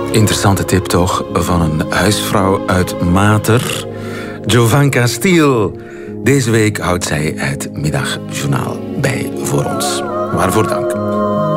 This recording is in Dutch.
Interessante tip toch van een huisvrouw uit Mater, Jovanka Stiel. Deze week houdt zij het middagjournaal bij voor ons. Waarvoor dank.